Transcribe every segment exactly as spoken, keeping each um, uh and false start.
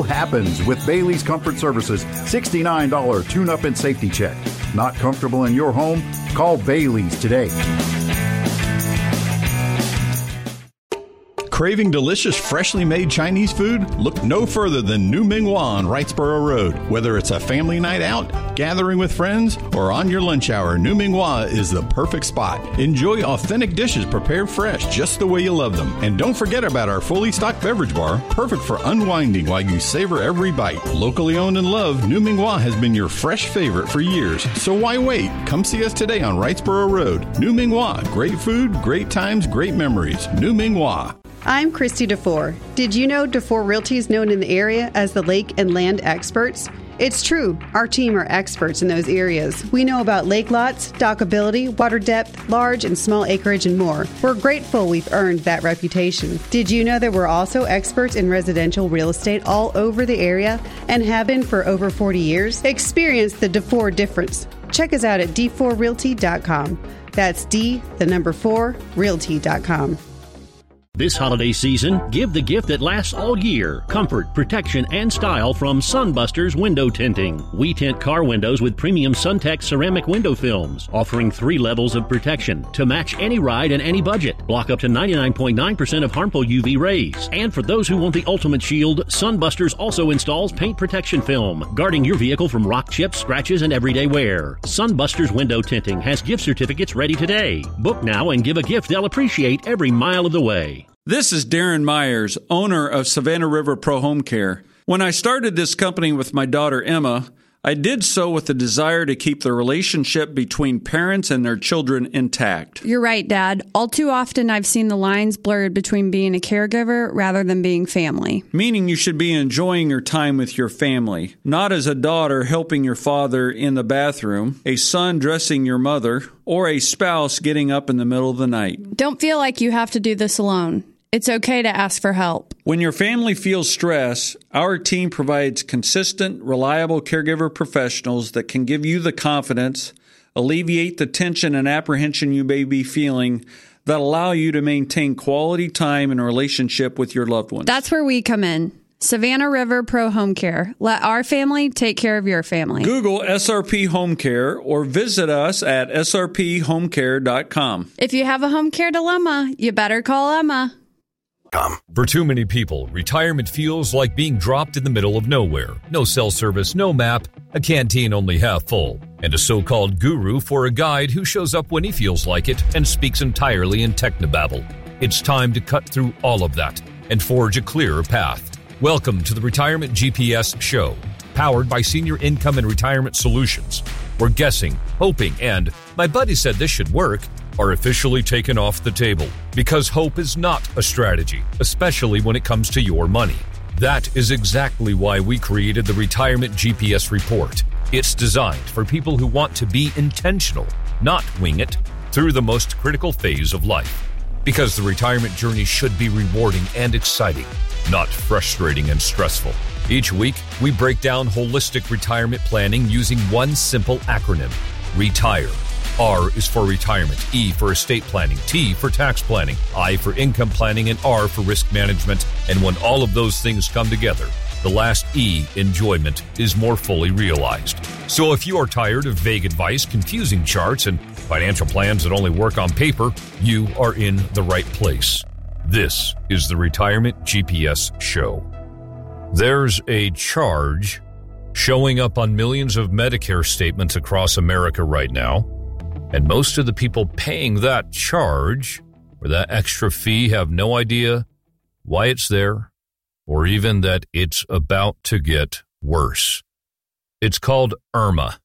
happens with Bailey's Comfort Services sixty-nine dollars tune-up and safety check. Not comfortable in your home? Call Bailey's today. Craving delicious, freshly made Chinese food? Look no further than New Ming Hua on Wrightsboro Road. Whether it's a family night out, gathering with friends, or on your lunch hour, New Ming Hua is the perfect spot. Enjoy authentic dishes prepared fresh, just the way you love them. And don't forget about our fully stocked beverage bar, perfect for unwinding while you savor every bite. Locally owned and loved, New Ming Hua has been your fresh favorite for years. So why wait? Come see us today on Wrightsboro Road. New Ming Hua. Great food, great times, great memories. New Ming Hua. I'm Christy DeFore. Did you know DeFore Realty is known in the area as the lake and land experts? It's true. Our team are experts in those areas. We know about lake lots, dockability, water depth, large and small acreage, and more. We're grateful we've earned that reputation. Did you know that we're also experts in residential real estate all over the area and have been for over forty years? Experience the DeFore difference. Check us out at d four realty dot com. That's D, the number four, realty dot com. This holiday season, give the gift that lasts all year. Comfort, protection, and style from Sunbusters Window Tinting. We tint car windows with premium SunTech ceramic window films, offering three levels of protection to match any ride and any budget. Block up to ninety-nine point nine percent of harmful U V rays. And for those who want the ultimate shield, Sunbusters also installs paint protection film, guarding your vehicle from rock chips, scratches, and everyday wear. Sunbusters Window Tinting has gift certificates ready today. Book now and give a gift they'll appreciate every mile of the way. This is Darren Myers, owner of Savannah River Pro Home Care. When I started this company with my daughter Emma, I did so with the desire to keep the relationship between parents and their children intact. You're right, Dad. All too often I've seen the lines blurred between being a caregiver rather than being family. Meaning you should be enjoying your time with your family, not as a daughter helping your father in the bathroom, a son dressing your mother, or a spouse getting up in the middle of the night. Don't feel like you have to do this alone. It's okay to ask for help. When your family feels stress, our team provides consistent, reliable caregiver professionals that can give you the confidence, alleviate the tension and apprehension you may be feeling, that allow you to maintain quality time and relationship with your loved ones. That's where we come in. Savannah River Pro Home Care. Let our family take care of your family. Google S R P Home Care or visit us at s r p home care dot com. If you have a home care dilemma, you better call Emma. For too many people, retirement feels like being dropped in the middle of nowhere. No cell service, no map, a canteen only half full, and a so-called guru for a guide who shows up when he feels like it and speaks entirely in technobabble. It's time to cut through all of that and forge a clearer path. Welcome to the Retirement G P S Show, powered by Senior Income and Retirement Solutions. We're guessing, hoping, and my buddy said this should work, are officially taken off the table because hope is not a strategy, especially when it comes to your money. That is exactly why we created the Retirement G P S Report. It's designed for people who want to be intentional, not wing it, through the most critical phase of life. Because the retirement journey should be rewarding and exciting, not frustrating and stressful. Each week, we break down holistic retirement planning using one simple acronym: RETIRE. R is for retirement, E for estate planning, T for tax planning, I for income planning, and R for risk management. And when all of those things come together, the last E, enjoyment, is more fully realized. So if you are tired of vague advice, confusing charts, and financial plans that only work on paper, you are in the right place. This is the Retirement G P S Show. There's a charge showing up on millions of Medicare statements across America right now. And most of the people paying that charge or that extra fee have no idea why it's there or even that it's about to get worse. It's called IRMAA,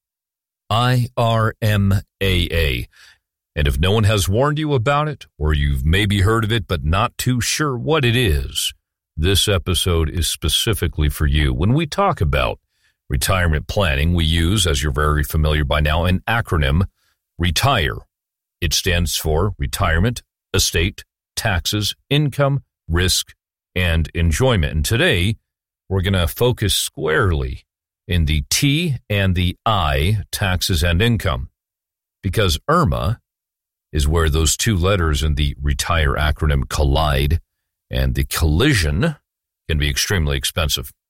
I R M A A. And if no one has warned you about it, or you've maybe heard of it but not too sure what it is, this episode is specifically for you. When we talk about retirement planning, we use, as you're very familiar by now, an acronym, RETIRE. It stands for retirement, estate, taxes, income, risk, and enjoyment. And today, we're going to focus squarely in the T and the I, taxes and income, because IRMAA is where those two letters in the RETIRE acronym collide, and the collision can be extremely expensive.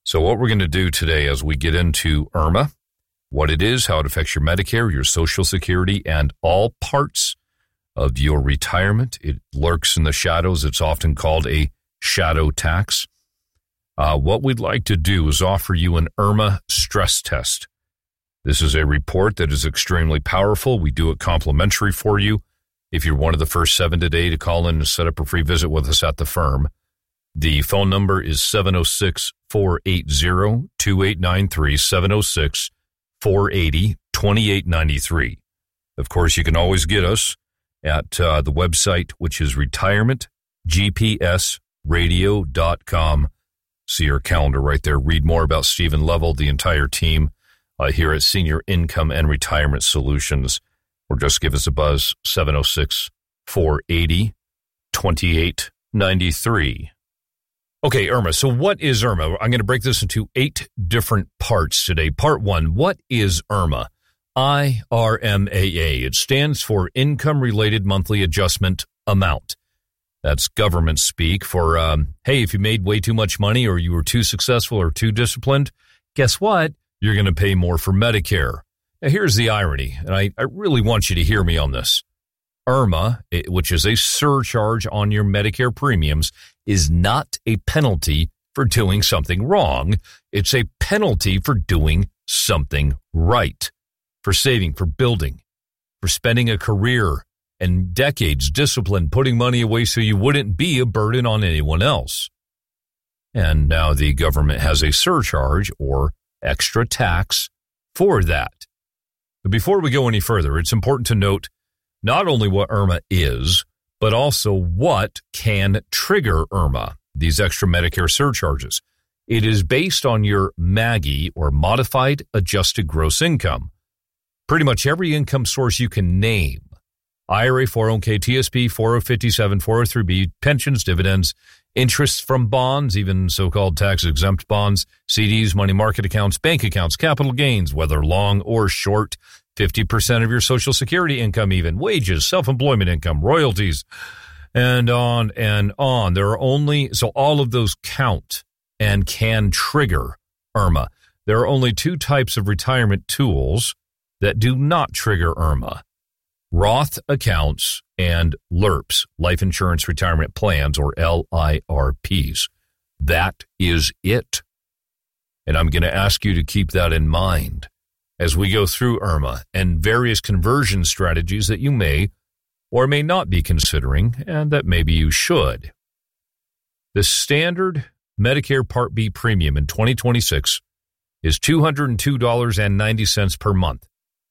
So what we're going to do today as we get into IRMA, what it is, how it affects your Medicare, your Social Security, and all parts of your retirement. It lurks in the shadows. It's often called a shadow tax. Uh, what we'd like to do is offer you an IRMA stress test. This is a report that is extremely powerful. We do it complimentary for you. If you're one of the first seven today to call in and set up a free visit with us at the firm, the phone number is seven oh six, four eight zero, two eight nine three, seven oh six, four eight zero, two eight nine three. Of course, you can always get us at uh, the website, which is retirement g p s radio dot com. See our calendar right there. Read more about Stephen Lovell, the entire team uh, here at Senior Income and Retirement Solutions. Or just give us a buzz, seven oh six, four eight zero, two eight nine three. Okay, IRMA. So what is IRMA? I'm going to break this into eight different parts today. Part one, what is IRMA? I R M A A. It stands for Income-Related Monthly Adjustment Amount. That's government speak for, um, hey, if you made way too much money or you were too successful or too disciplined, guess what? You're going to pay more for Medicare. Now, here's the irony, and I, I really want you to hear me on this. IRMA, which is a surcharge on your Medicare premiums, is not a penalty for doing something wrong. It's a penalty for doing something right, for saving, for building, for spending a career and decades disciplined, putting money away so you wouldn't be a burden on anyone else. And now the government has a surcharge or extra tax for that. But before we go any further, it's important to note not only what IRMA is, but also what can trigger IRMA, these extra Medicare surcharges. It is based on your MAGI, or Modified Adjusted Gross Income. Pretty much every income source you can name. I R A, four oh one k, T S P, four oh fifty-seven, four oh three b, pensions, dividends, interests from bonds, even so-called tax-exempt bonds, C Ds, money market accounts, bank accounts, capital gains, whether long or short, fifty percent of your Social Security income even, wages, self-employment income, royalties, and on and on. There are only, so all of those count and can trigger IRMA. There are only two types of retirement tools that do not trigger IRMA. Roth accounts and L I R Ps, Life Insurance Retirement Plans, or L I R Ps. That is it. And I'm going to ask you to keep that in mind as we go through IRMA and various conversion strategies that you may or may not be considering, and that maybe you should. The standard Medicare Part B premium in twenty twenty-six is two hundred two dollars and ninety cents per month.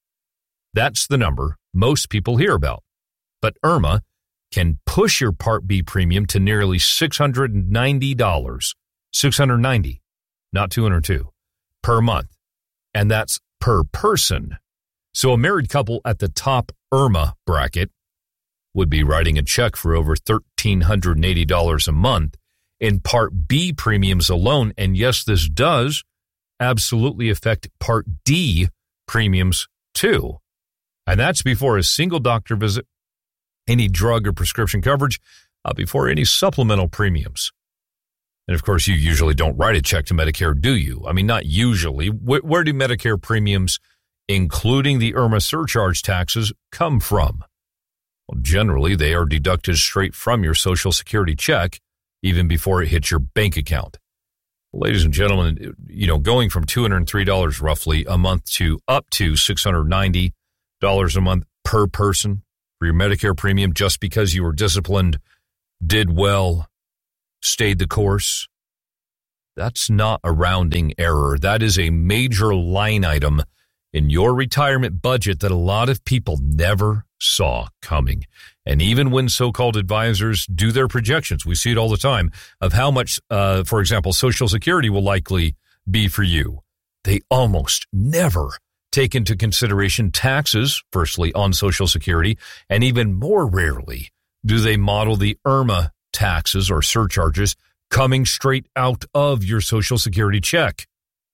That's the number most people hear about. But IRMA can push your Part B premium to nearly six hundred ninety dollars, six hundred ninety dollars, not two hundred two dollars, per month. And that's per person. So a married couple at the top IRMA bracket would be writing a check for over one thousand three hundred eighty dollars a month in Part B premiums alone. And yes, this does absolutely affect Part D premiums too. And that's before a single doctor visit, any drug or prescription coverage, uh, before any supplemental premiums. And of course, you usually don't write a check to Medicare, do you? I mean, not usually. Where, where do Medicare premiums, including the IRMA surcharge taxes, come from? Well, generally, they are deducted straight from your Social Security check, even before it hits your bank account. Ladies and gentlemen, you know, going from two hundred three dollars roughly a month to up to six hundred ninety dollars a month per person for your Medicare premium just because you were disciplined, did well, stayed the course. That's not a rounding error. That is a major line item in your retirement budget that a lot of people never saw coming. And even when so-called advisors do their projections, we see it all the time, of how much, uh, for example, Social Security will likely be for you. They almost never take into consideration taxes, firstly, on Social Security, and even more rarely do they model the IRMA taxes or surcharges coming straight out of your Social Security check.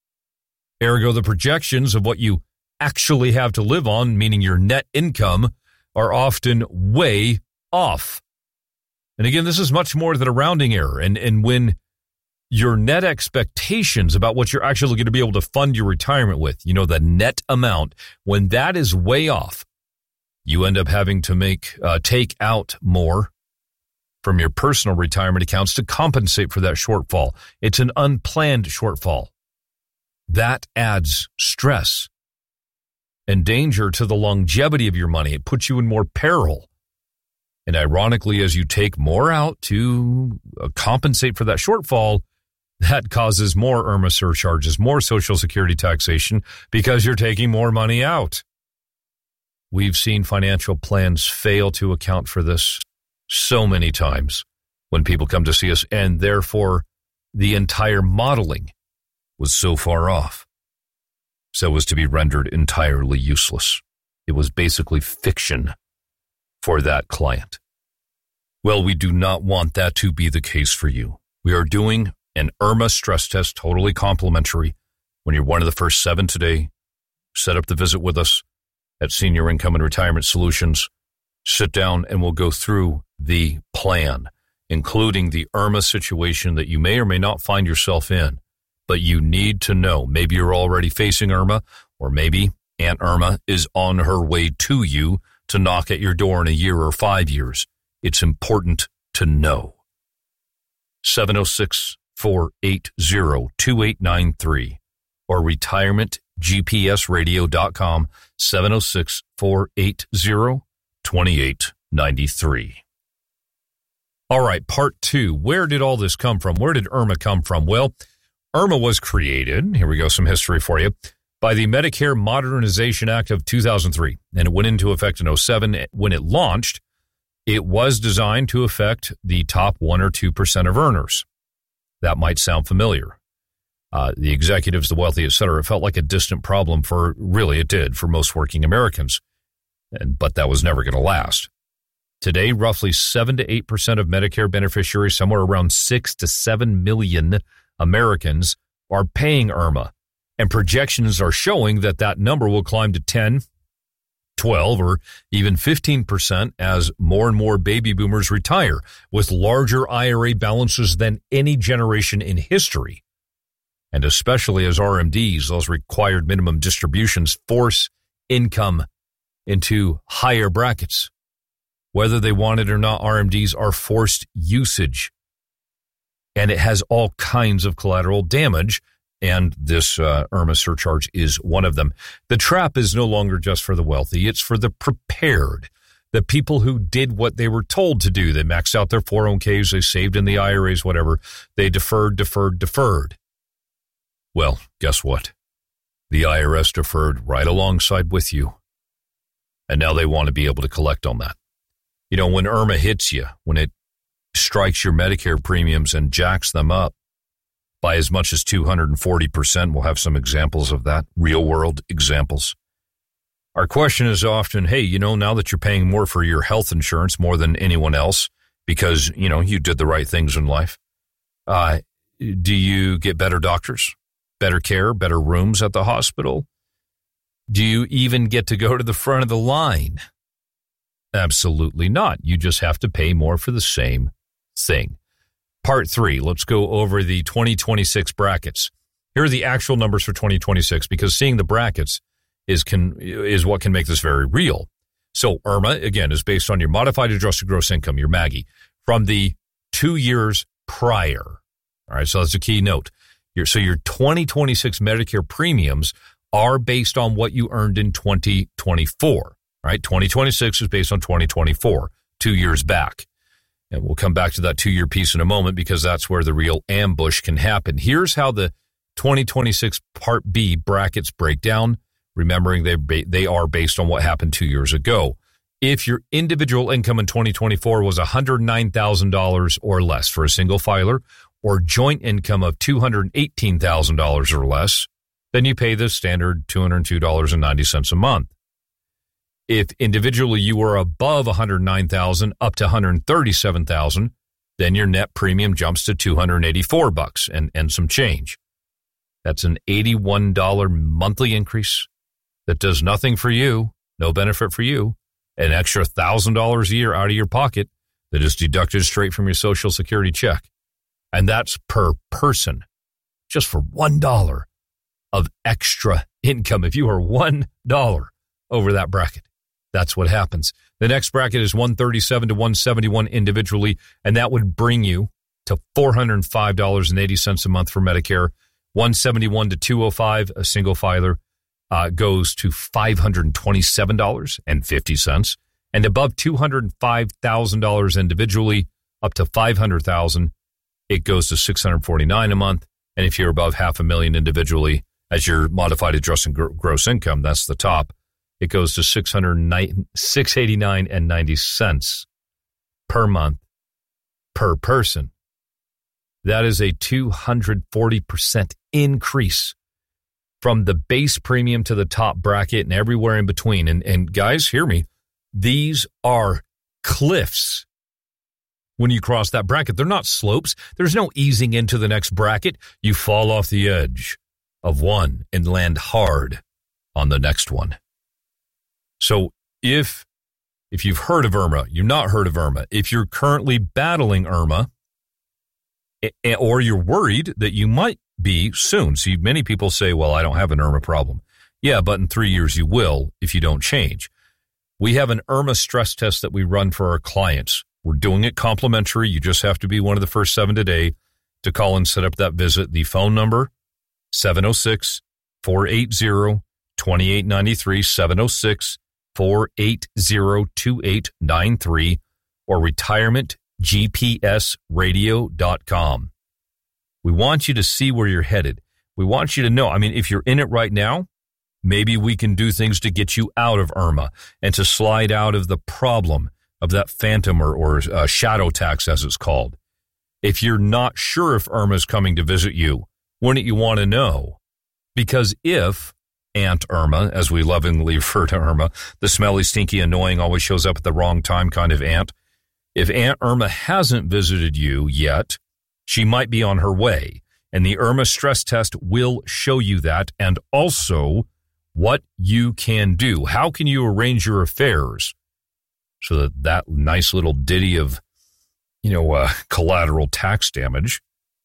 Ergo, the projections of what you actually have to live on, meaning your net income, are often way off. And again, this is much more than a rounding error. And, and when your net expectations about what you're actually going to be able to fund your retirement with, you know, the net amount, when that is way off, you end up having to make uh, take out more from your personal retirement accounts to compensate for that shortfall. It's an unplanned shortfall. That adds stress and danger to the longevity of your money. It puts you in more peril. And ironically, as you take more out to uh, compensate for that shortfall, that causes more IRMAA surcharges, more Social Security taxation, because you're taking more money out. We've seen financial plans fail to account for this so many times when people come to see us, and therefore the entire modeling was so far off, so as to be rendered entirely useless. It was basically fiction for that client. Well, we do not want that to be the case for you. We are doing an IRMAA stress test, totally complimentary. When you're one of the first seven today, set up the visit with us at Senior Income and Retirement Solutions. Sit down and we'll go through the plan, including the IRMAA situation that you may or may not find yourself in. But you need to know, maybe you're already facing IRMAA, or maybe Aunt Irma is on her way to you to knock at your door in a year or five years. It's important to know. seven oh six, four eight zero, two eight nine three or retirement g p s radio dot com, seven oh six, four eight zero, two eight nine three. All right, part two. Where did all this come from? Where did IRMAA come from? Well, IRMAA was created, here we go, some history for you, by the Medicare Modernization Act of two thousand three, and it went into effect in oh seven. When it launched, it was designed to affect the top one or two percent of earners. That might sound familiar. Uh, the executives, the wealthy, et cetera, it felt like a distant problem for, really it did, for most working Americans. And, but that was never going to last. Today, roughly seven to eight percent of Medicare beneficiaries, somewhere around six to seven million Americans, are paying IRMAA. And projections are showing that that number will climb to ten, twelve, or even fifteen percent as more and more baby boomers retire with larger I R A balances than any generation in history. And especially as R M Ds, those required minimum distributions, force income into higher brackets. Whether they want it or not, R M Ds are forced usage. And it has all kinds of collateral damage. And this uh, IRMAA surcharge is one of them. The trap is no longer just for the wealthy. It's for the prepared, the people who did what they were told to do. They maxed out their four oh one k's, they saved in the I R As, whatever. They deferred, deferred, deferred. Well, guess what? The I R S deferred right alongside with you. And now they want to be able to collect on that. You know, when IRMAA hits you, when it strikes your Medicare premiums and jacks them up by as much as two hundred forty percent. We'll have some examples of that, real-world examples. Our question is often, hey, you know, now that you're paying more for your health insurance more than anyone else because, you know, you did the right things in life, uh, do you get better doctors, better care, better rooms at the hospital? Do you even get to go to the front of the line? Absolutely not. You just have to pay more for the same thing. Part three, let's go over the twenty twenty-six brackets. Here are the actual numbers for twenty twenty-six, because seeing the brackets is can is what can make this very real. So IRMAA, again, is based on your modified adjusted gross income, your MAGI, from the two years prior. All right, so that's a key note. Your, so your twenty twenty-six Medicare premiums are based on what you earned in twenty twenty-four. All right, twenty twenty-six is based on twenty twenty-four, two years back. And we'll come back to that two-year piece in a moment because that's where the real ambush can happen. Here's how the twenty twenty-six Part B brackets break down, remembering they they are based on what happened two years ago. If your individual income in twenty twenty-four was one hundred nine thousand dollars or less for a single filer, or joint income of two hundred eighteen thousand dollars or less, then you pay the standard two hundred two dollars and ninety cents a month. If individually you were above one hundred nine thousand dollars up to one hundred thirty-seven thousand dollars, then your net premium jumps to two hundred eighty-four bucks and, and some change. That's an eighty-one dollars monthly increase that does nothing for you, no benefit for you, an extra one thousand dollars a year out of your pocket that is deducted straight from your Social Security check. And that's per person, just for one dollar of extra income. If you are one dollar over that bracket, that's what happens. The next bracket is one thirty-seven to one seventy-one individually, and that would bring you to four hundred five dollars and eighty cents a month for Medicare. one seventy-one to two oh five, a single filer, uh, goes to five hundred twenty-seven dollars and fifty cents. And above two hundred five thousand dollars individually, up to five hundred thousand dollars, it goes to six hundred forty-nine dollars a month. And if you're above half a million individually, as your modified adjusted gross income, that's the top, it goes to six hundred eighty-nine dollars and ninety cents per month per person. That is a two hundred forty percent increase from the base premium to the top bracket and everywhere in between. And, and guys, hear me. These are cliffs. When you cross that bracket, they're not slopes. There's no easing into the next bracket. You fall off the edge of one and land hard on the next one. So if if you've heard of IRMA, you've not heard of IRMA, if you're currently battling IRMA, or you're worried that you might be soon. See, many people say, well, I don't have an IRMA problem. Yeah, but in three years you will if you don't change. We have an IRMA stress test that we run for our clients. We're doing it complimentary. You just have to be one of the first seven today to call and set up that visit. The phone number, seven oh six, four eight zero, two eight nine three, seven oh six, four eight zero, two eight nine three, or retirement G P S radio dot com. We want you to see where you're headed. We want you to know, I mean, if you're in it right now, maybe we can do things to get you out of IRMA and to slide out of the problem of that phantom or, or uh, shadow tax, as it's called. If you're not sure if IRMA is coming to visit you, wouldn't you want to know? Because if Aunt Irma, as we lovingly refer to Irma, the smelly, stinky, annoying, always shows up at the wrong time kind of aunt, if Aunt Irma hasn't visited you yet, she might be on her way. And the IRMA stress test will show you that, and also what you can do. How can you arrange your affairs so that that nice little ditty of, you know, uh, collateral tax damage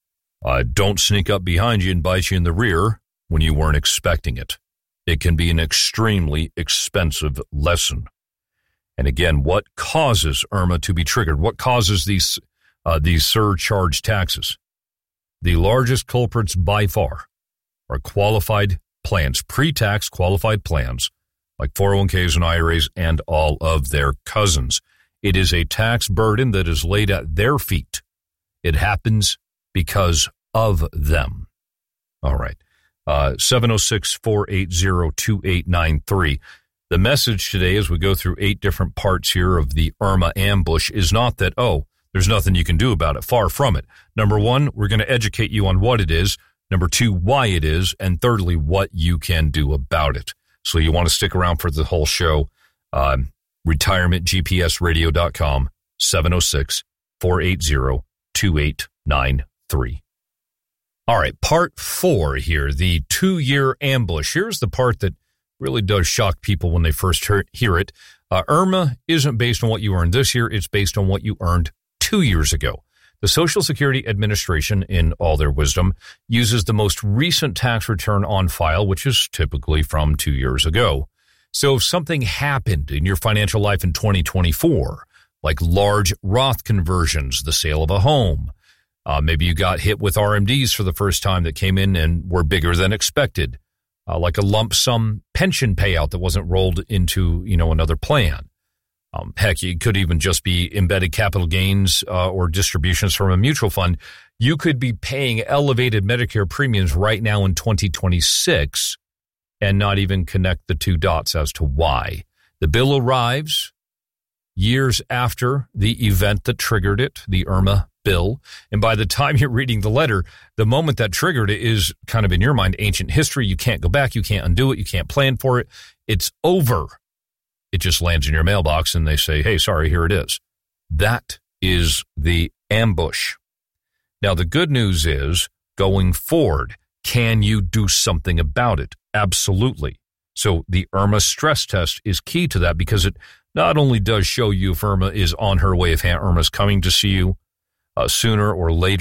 uh, don't sneak up behind you and bite you in the rear when you weren't expecting it. It can be an extremely expensive lesson. And again, what causes IRMA to be triggered? What causes these uh, these surcharge taxes? The largest culprits by far are qualified plans, pre-tax qualified plans, like four oh one k's and I R As and all of their cousins. It is a tax burden that is laid at their feet. It happens because of them. All right. Uh, seven oh six, four eight zero, two eight nine three. The message today, as we go through eight different parts here of the IRMA ambush, is not that, oh, there's nothing you can do about it. Far from it. Number one, we're going to educate you on what it is. Number two, why it is. And thirdly, what you can do about it. So you want to stick around for the whole show. Um, retirement G P S radio dot com, seven oh six, four eight zero, two eight nine three. All right, part four here, the two-year ambush. Here's the part that really does shock people when they first hear, hear it. Uh, IRMA isn't based on what you earned this year. It's based on what you earned two years ago. The Social Security Administration, in all their wisdom, uses the most recent tax return on file, which is typically from two years ago. So if something happened in your financial life in twenty twenty-four, like large Roth conversions, the sale of a home, Uh, maybe you got hit with R M Ds for the first time that came in and were bigger than expected, uh, like a lump sum pension payout that wasn't rolled into, you know, another plan. Um, heck, it could even just be embedded capital gains uh, or distributions from a mutual fund. You could be paying elevated Medicare premiums right now in twenty twenty-six and not even connect the two dots as to why. The bill arrives years after the event that triggered it, the IRMA bill. And by the time you're reading the letter, the moment that triggered it is kind of in your mind ancient history. You can't go back. You can't undo it. You can't plan for it. It's over. It just lands in your mailbox and they say, hey, sorry, here it is. That is the ambush. Now, the good news is going forward, can you do something about it? Absolutely. So the IRMA stress test is key to that because it not only does show you if IRMA is on her way, if Aunt Irma's coming to see you, Uh, sooner or later,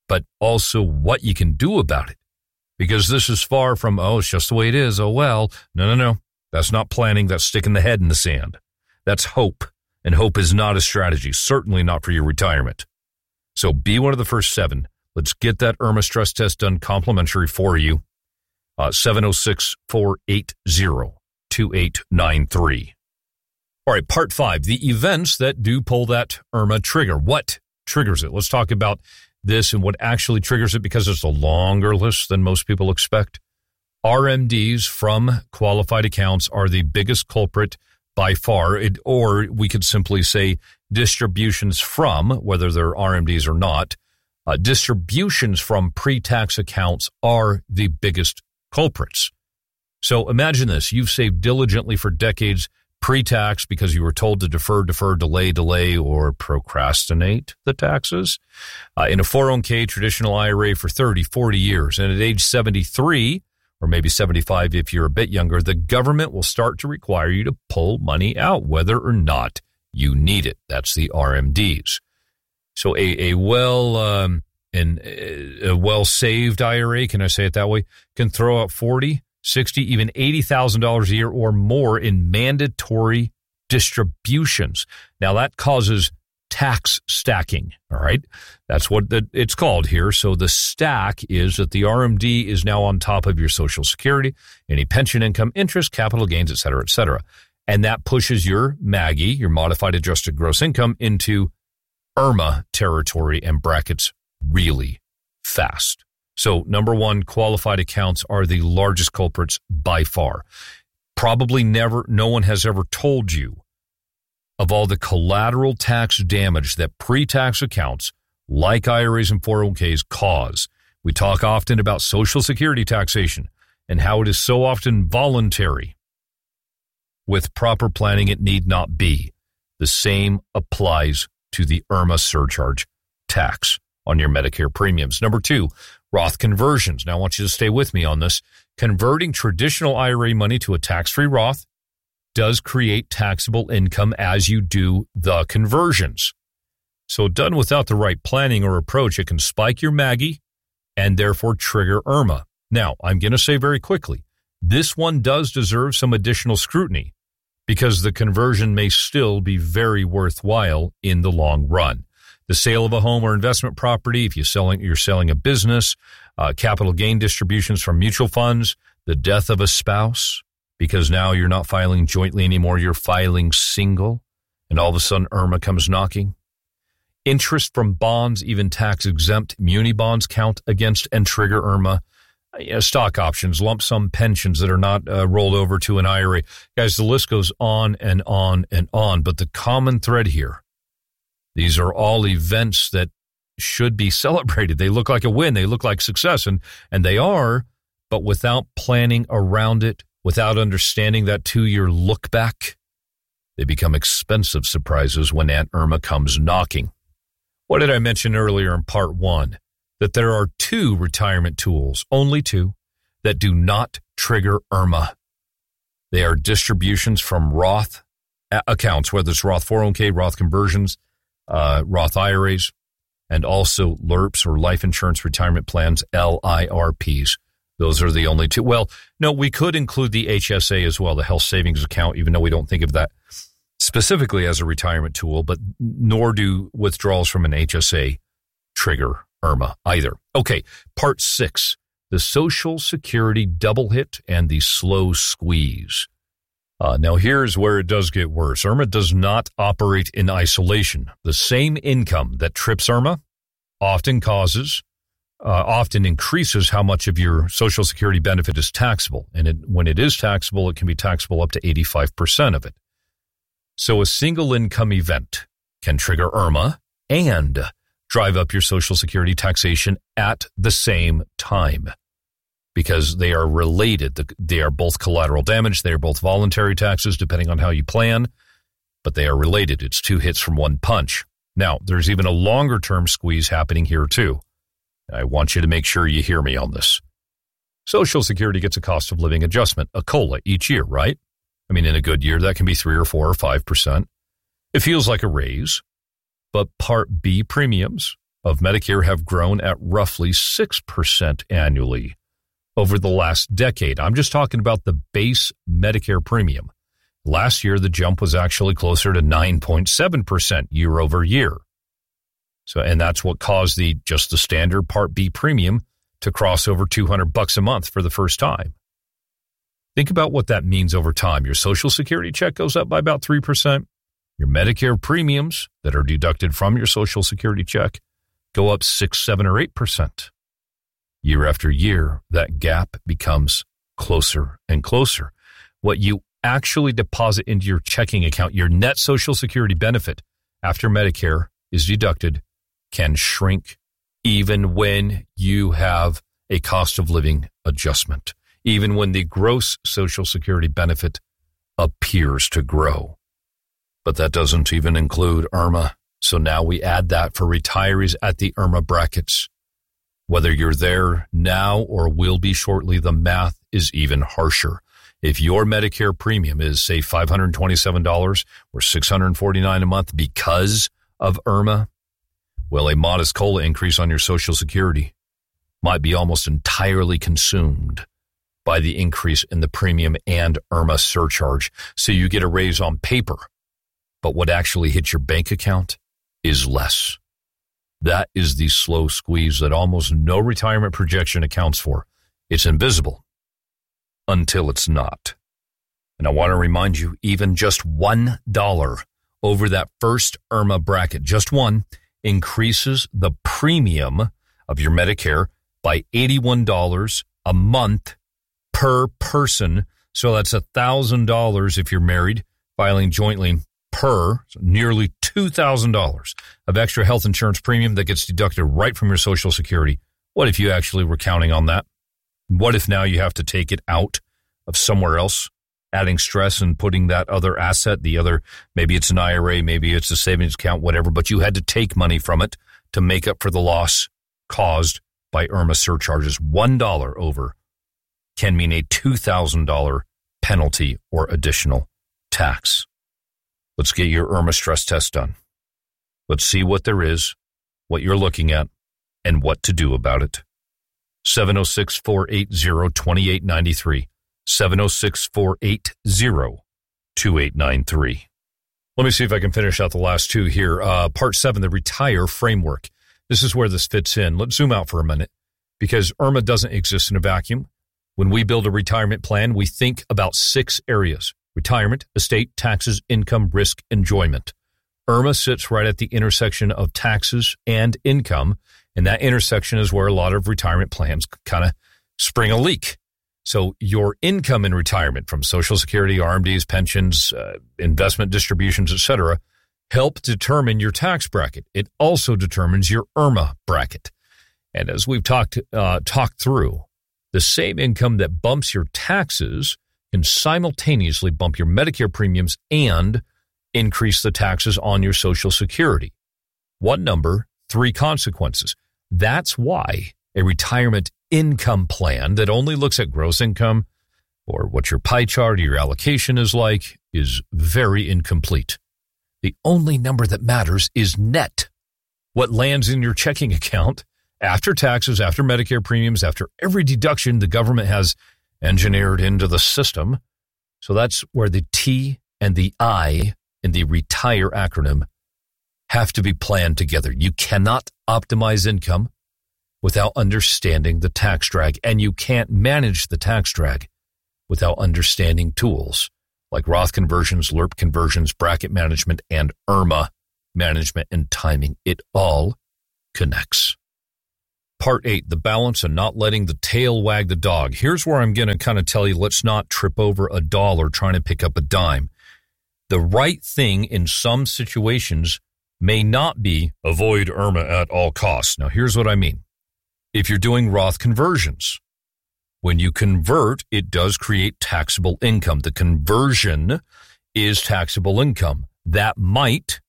but also what you can do about it. Because this is far from, oh, it's just the way it is. Oh, well, no, no, no. That's not planning. That's sticking the head in the sand. That's hope. And hope is not a strategy, certainly not for your retirement. So be one of the first seven. Let's get that IRMA stress test done complimentary for you. Uh, seven oh six, four eight zero, two eight nine three. All right, part five, the events that do pull that IRMA trigger. What triggers it? Let's talk about this and what actually triggers it, because it's a longer list than most people expect. R M Ds from qualified accounts are the biggest culprit by far, it, or we could simply say distributions from, whether they're R M Ds or not, uh, distributions from pre-tax accounts are the biggest culprits. So imagine this. You've saved diligently for decades pre-tax because you were told to defer, defer, delay, delay, or procrastinate the taxes uh, in a four oh one k traditional I R A for thirty, forty years. And at age seventy-three, or maybe seventy-five if you're a bit younger, the government will start to require you to pull money out, whether or not you need it. That's the R M Ds. So a, a well um, and a well-saved I R A, can I say it that way, can throw out forty, sixty, even eighty thousand dollars a year or more in mandatory distributions. Now that causes tax stacking, all right? That's what the, it's called here. So the stack is that the R M D is now on top of your Social Security, any pension income, interest, capital gains, et cetera, et cetera. And that pushes your MAGI, your modified adjusted gross income, into IRMA territory and brackets really fast. So number one, qualified accounts are the largest culprits by far. Probably never, no one has ever told you of all the collateral tax damage that pre-tax accounts like I R As and four oh one k's cause. We talk often about Social Security taxation and how it is so often voluntary. With proper planning, it need not be. The same applies to the IRMA surcharge tax on your Medicare premiums. Number two, Roth conversions. Now, I want you to stay with me on this. Converting traditional I R A money to a tax-free Roth does create taxable income as you do the conversions. So done without the right planning or approach, it can spike your MAGI and therefore trigger IRMA. Now, I'm going to say very quickly, this one does deserve some additional scrutiny because the conversion may still be very worthwhile in the long run. The sale of a home or investment property, if you're selling, you're selling a business, uh, capital gain distributions from mutual funds, the death of a spouse, because now you're not filing jointly anymore, you're filing single, and all of a sudden IRMA comes knocking. Interest from bonds, even tax-exempt muni bonds, count against and trigger IRMA. You know, stock options, lump sum pensions that are not uh, rolled over to an I R A. Guys, the list goes on and on and on, but the common thread here, these are all events that should be celebrated. They look like a win. They look like success, and, and they are, but without planning around it, without understanding that two-year look back, they become expensive surprises when Aunt Irma comes knocking. What did I mention earlier in part one? That there are two retirement tools, only two, that do not trigger IRMA. They are distributions from Roth accounts, whether it's Roth four oh one k, Roth conversions, uh, Roth I R As, and also L R Ps or life insurance retirement plans, L I R Ps. Those are the only two. Well, no, we could include the H S A as well, the health savings account, even though we don't think of that specifically as a retirement tool, but nor do withdrawals from an H S A trigger IRMA either. Okay, part six, the Social Security double hit and the slow squeeze. Uh, now, here's where it does get worse. IRMA does not operate in isolation. The same income that trips IRMA often causes Uh, often increases how much of your Social Security benefit is taxable. And it, when it is taxable, it can be taxable up to eighty-five percent of it. So a single income event can trigger IRMA and drive up your Social Security taxation at the same time because they are related. They are both collateral damage. They are both voluntary taxes, depending on how you plan, but they are related. It's two hits from one punch. Now, there's even a longer-term squeeze happening here, too. I want you to make sure you hear me on this. Social Security gets a cost of living adjustment, a COLA, each year, right? I mean, in a good year, that can be three or four or five percent. It feels like a raise, but Part B premiums of Medicare have grown at roughly six percent annually over the last decade. I'm just talking about the base Medicare premium. Last year, the jump was actually closer to nine point seven percent year over year. So, and that's what caused the just the standard Part B premium to cross over two hundred bucks a month for the first time. Think about what that means over time. Your Social Security check goes up by about three percent. Your Medicare premiums that are deducted from your Social Security check go up six, seven, or eight percent. Year after year, that gap becomes closer and closer. What you actually deposit into your checking account, your net Social Security benefit after Medicare is deducted, can shrink even when you have a cost of living adjustment, even when the gross Social Security benefit appears to grow. But that doesn't even include I R M A. So now we add that for retirees at the I R M A brackets. Whether you're there now or will be shortly, the math is even harsher. If your Medicare premium is, say, five hundred twenty-seven dollars or six hundred forty-nine dollars a month because of I R M A, well, a modest COLA increase on your Social Security might be almost entirely consumed by the increase in the premium and I R M A surcharge. So you get a raise on paper, but what actually hits your bank account is less. That is the slow squeeze that almost no retirement projection accounts for. It's invisible until it's not. And I want to remind you, even just one dollar over that first I R M A bracket, just one, increases the premium of your Medicare by eighty-one dollars a month per person. So that's one thousand dollars if you're married, filing jointly, per nearly two thousand dollars of extra health insurance premium that gets deducted right from your Social Security. What if you actually were counting on that? What if now you have to take it out of somewhere else, adding stress and putting that other asset, the other, maybe it's an I R A, maybe it's a savings account, whatever, but you had to take money from it to make up for the loss caused by I R M A surcharges. One dollar over can mean a two thousand dollars penalty or additional tax. Let's get your I R M A stress test done. Let's see what there is, what you're looking at, and what to do about it. seven oh six, four eight zero, two eight nine three. seven oh six, four eight zero, two eight nine three. Let me see if I can finish out the last two here. Uh, part seven, the Retire Framework. This is where this fits in. Let's zoom out for a minute because I R M A doesn't exist in a vacuum. When we build a retirement plan, we think about six areas: retirement, estate, taxes, income, risk, enjoyment. I R M A sits right at the intersection of taxes and income, and that intersection is where a lot of retirement plans kind of spring a leak. So your income in retirement from Social Security, R M Ds, pensions, uh, investment distributions, et cetera, help determine your tax bracket. It also determines your I R M A bracket. And as we've talked uh, talked through, the same income that bumps your taxes can simultaneously bump your Medicare premiums and increase the taxes on your Social Security. One number, three consequences. That's why a retirement income plan that only looks at gross income or what your pie chart or your allocation is like is very incomplete. The only number that matters is net. What lands in your checking account after taxes, after Medicare premiums, after every deduction the government has engineered into the system. So that's where the T and the I in the RETIRE acronym have to be planned together. You cannot optimize income without understanding the tax drag, and you can't manage the tax drag without understanding tools like Roth conversions, L R P conversions, bracket management, and I R M A management and timing. It all connects. Part eight, the balance and not letting the tail wag the dog. Here's where I'm going to kind of tell you, let's not trip over a dollar trying to pick up a dime. The right thing in some situations may not be avoid I R M A at all costs. Now, here's what I mean. If you're doing Roth conversions, when you convert, it does create taxable income. The conversion is taxable income. That might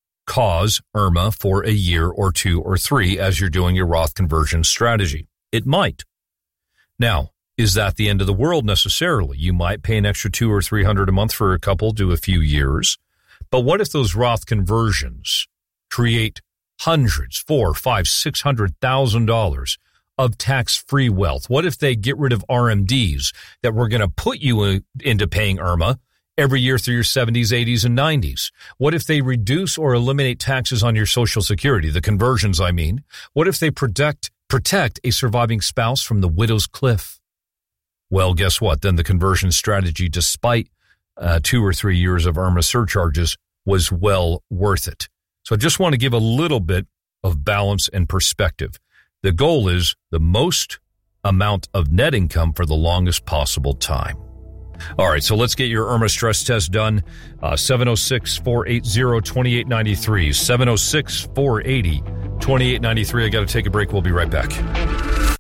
cause I R M A for a year or two or three as you're doing your Roth conversion strategy. It might. Now, is that the end of the world necessarily? You might pay an extra two or three hundred a month for a couple to a few years. But what if those Roth conversions create hundreds, four, five, six hundred thousand dollars of tax-free wealth? What if they get rid of R M Ds that were going to put you in, into paying I R M A every year through your seventies, eighties, and nineties? What if they reduce or eliminate taxes on your Social Security, the conversions, I mean? What if they protect protect a surviving spouse from the widow's cliff? Well, guess what? Then the conversion strategy, despite uh, two or three years of I R M A surcharges, was well worth it. So I just want to give a little bit of balance and perspective. The goal is the most amount of net income for the longest possible time. All right, so let's get your I R M A stress test done. Uh, seven oh six, four eight zero, two eight nine three. seven oh six, four eight zero, two eight nine three. I got to take a break. We'll be right back.